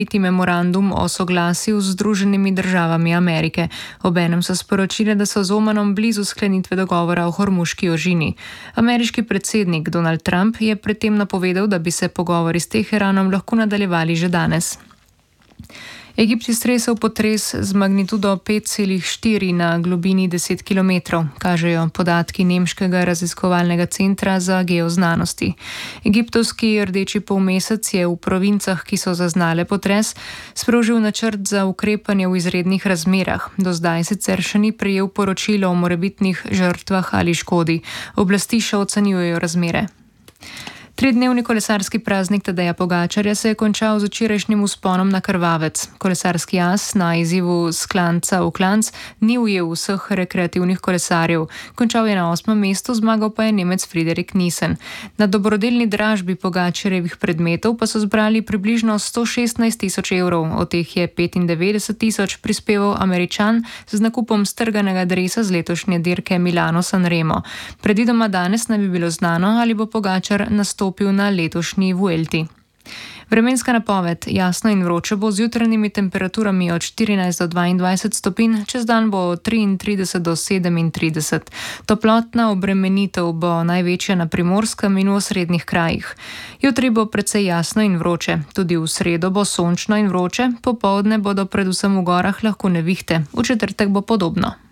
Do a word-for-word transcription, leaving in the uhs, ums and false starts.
memorandum o soglasju z Združenimi državami Amerike. Obenem so sporočile, da so z Omanom blizu sklenitve dogovora o Hormuški ožini. Ameriški predsednik Donald Trump je predtem napovedal, da bi se pogovori s Teheranom lahko nadaljevali že danes. Egipt je stresel potres z magnitudo pet celih štiri na globini deset kilometrov, kažejo podatki Nemškega raziskovalnega centra za geoznanosti. Egiptovski rdeči polmesec je v provincah, ki so zaznale potres, sprožil načrt za ukrepanje v izrednih razmerah. Do zdaj sicer še ni prejel poročilo o morebitnih žrtvah ali škodi. Oblasti še ocenjujejo razmere. Tridnevni kolesarski praznik Tadeja Pogačarja se je končal z včerajšnjim vzponom na Krvavec. Kolesarski as na izzivu s klanca v klanc ni ujel vseh rekreativnih kolesarjev. Končal je na osmem mestu, zmagal pa je Nemec Friderik Niesen. Na dobrodelni dražbi Pogačarjevih predmetov pa so zbrali približno sto šestnajst tisoč evrov, od teh je petindevetdeset tisoč prispeval Američan z nakupom strganega dresa z letošnje dirke Milano-San Remo. Predvidoma danes naj bi bilo znano, ali bo Pogačar nastopil na letošnji Vuelti. Vremenska napoved: jasno in vroče bo z jutranjimi temperaturami od štirinajst do dvaindvajset stopinj, čez dan bo od triintrideset do sedemintrideset. Toplotna obremenitev bo največja na Primorskem in v osrednjih krajih. Jutri bo precej jasno in vroče. Tudi v sredo bo sončno in vroče, popoldne bodo predvsem v gorah lahko nevihte. V četrtek bo podobno.